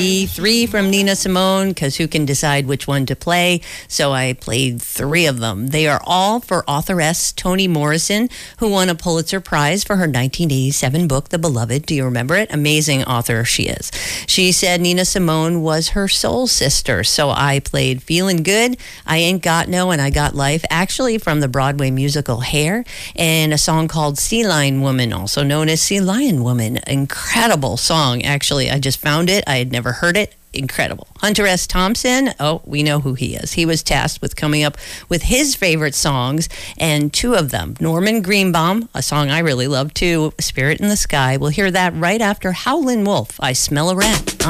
Three from Nina Simone, because who can decide which one to play? So I played three of them. They are all for authoress Toni Morrison, who won a Pulitzer Prize for her 1987 book, The Beloved. Do you remember it? Amazing author she is. She said Nina Simone was her soul sister. So I played Feeling Good, I Ain't Got No, and I Got Life, actually from the Broadway musical Hair, and a song called Sea Lion Woman, also known as Sea Lion Woman. Incredible song, actually. I just found it. I had never heard it. Incredible. Hunter S. Thompson, oh, we know who he is. He was tasked with coming up with his favorite songs, and two of them. Norman Greenbaum, a song I really love too, Spirit in the Sky. We'll hear that right after Howlin' Wolf, I Smell a Rat.